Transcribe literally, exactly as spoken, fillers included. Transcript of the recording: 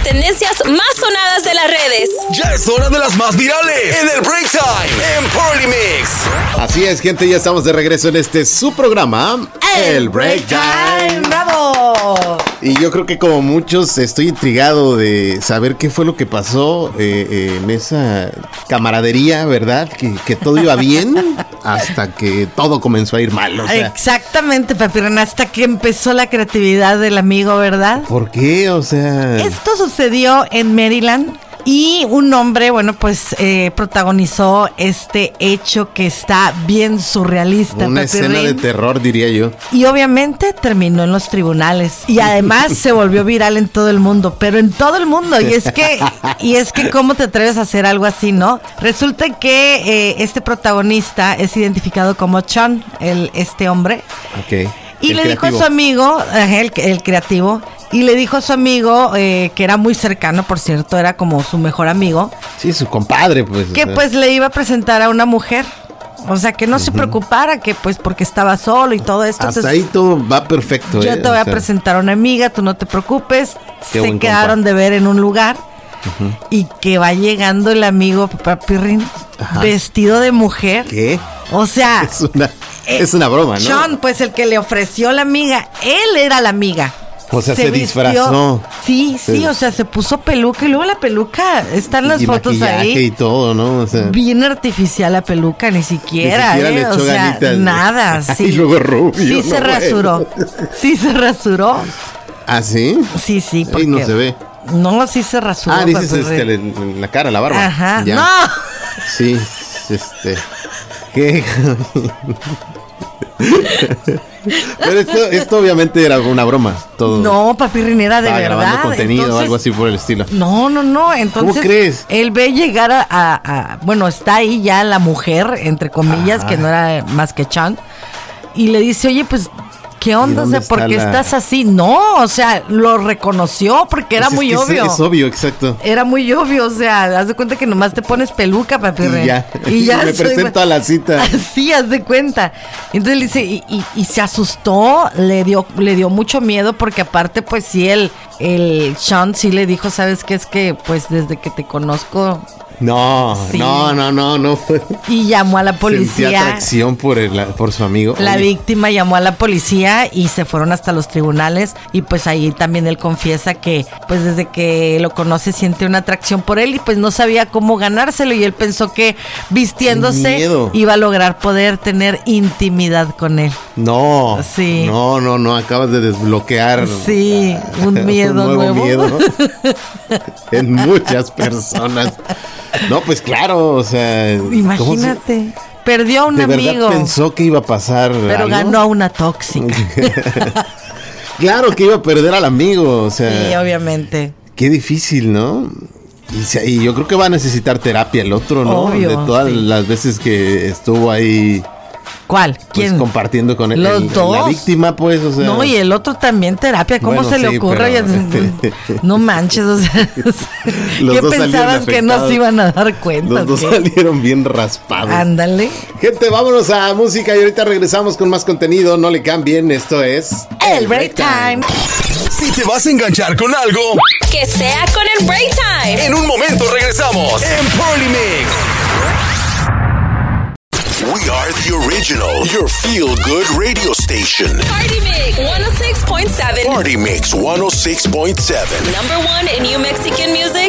tendencias más sonadas de las redes. Ya es hora de las más virales en el Break Time en Party Mix. Así es, gente, ya estamos de regreso en este su programa, El, el Break Time. ¡Bravo! Y yo creo que como muchos estoy intrigado de saber qué fue lo que pasó eh, eh, en esa camaradería, ¿verdad? Que, que todo iba bien hasta que todo comenzó a ir mal. O sea, exactamente, papi Ren, hasta que empezó la creatividad del amigo, ¿verdad? ¿por qué? O sea... Esto sucedió en Maryland. Y un hombre, bueno, pues eh, protagonizó este hecho que está bien surrealista. Una Papi escena Rin. de terror, diría yo. Y obviamente terminó en los tribunales. Y además se volvió viral en todo el mundo, pero en todo el mundo. Y es que, y es que ¿cómo te atreves a hacer algo así, no? Resulta que eh, este protagonista es identificado como Sean, el, este hombre. Ok. Y El le creativo. dijo a su amigo, el, el creativo, y le dijo a su amigo, eh, que era muy cercano, por cierto, era como su mejor amigo, Sí, su compadre, pues. que o sea. pues le iba a presentar a una mujer. O sea, que no se preocupara, que pues porque estaba solo y todo esto. Hasta Entonces, ahí todo va perfecto. yo eh, te voy o a sea, presentar a una amiga, tú no te preocupes. Qué Se buen quedaron compa. de ver en un lugar. Y que va llegando el amigo Papi Rin, Ajá. vestido de mujer. ¿Qué? O sea, Es una, eh, es una broma, ¿no? Sean, pues el que le ofreció la amiga, él era la amiga. O sea, se vistió- disfrazó. Sí, sí, Se- o sea, se puso peluca y luego la peluca, están las y fotos maquillaje ahí. y todo, ¿no? O sea, Bien artificial la peluca, ni siquiera, Ni siquiera ¿eh? le echó o sea, ganitas. nada, sí. Y luego rubio, Sí no, se rasuró, sí se rasuró, ¿ah, sí? sí, sí, porque... Ahí no se ve. No, sí se rasuró. Ah, dices Papi este, Rin. en en la cara, la barba. Ajá, Ya. no. Sí, este... ¿Qué? Pero esto, esto obviamente era una broma. Todo. No, Papi Rin, era de Estaba verdad. grabando contenido o Entonces, algo así por el estilo. No, no, no. Entonces, ¿Cómo crees? Él ve llegar a, a- a- bueno, está ahí ya la mujer, entre comillas, Ajá. que no era más que Chan, y le dice, oye, pues, ¿qué onda? O dónde sea, ¿por está qué la- estás así? No, o sea, lo reconoció porque era Pues es muy que es- obvio. Es, obvio, exacto. Era muy obvio, o sea, haz de cuenta que nomás te pones peluca, Papi Y Rin. ya. Y ya Me soy- presento a la cita. Así, haz de cuenta. Entonces le dice, y, y- y se asustó, le dio, le dio mucho miedo, porque aparte, pues sí, el, el Sean sí le dijo, ¿sabes qué? Es que, pues, desde que te conozco, No, Sí. no, no, no, no. y llamó a la Sentí policía. atracción por, el, por su amigo. La Oye, víctima llamó a la policía y se fueron hasta los tribunales, y pues ahí también él confiesa que pues desde que lo conoce siente una atracción por él y pues no sabía cómo ganárselo, y él pensó que vistiéndose miedo. iba a lograr poder tener intimidad con él. No, Sí. no, no, no, acabas de desbloquear. Sí, un miedo un nuevo nuevo. miedo en muchas personas. No, pues claro, o sea, ¿cómo se- Imagínate, perdió a un ¿De amigo, verdad pensó que iba a pasar pero algo? ganó a una tóxica. Claro que iba a perder al amigo, o sea, Sí, obviamente. qué difícil, ¿no? Y, se- y yo creo que va a necesitar terapia el otro, ¿no? Obvio, de todas sí. las veces que estuvo ahí ¿Cuál? pues, ¿Quién? compartiendo con él. ¿Los el- dos? La víctima, pues, o sea. No, y el otro también terapia, ¿cómo Bueno, se le sí, ocurre? pero- No manches, o sea, Los ¿qué dos salieron pensaban que no afectados. se iban a dar cuenta? Los o dos qué? salieron bien raspados. Ándale. Gente, vámonos a música y ahorita regresamos con más contenido. No le cambien, esto es El Break Time. Si te vas a enganchar con algo, Que sea con el Break Time. en un momento regresamos en Party Mix. We are the original, your feel-good radio station. Party Mix one oh six point seven. Party Mix one oh six point seven. Number one in New Mexican music.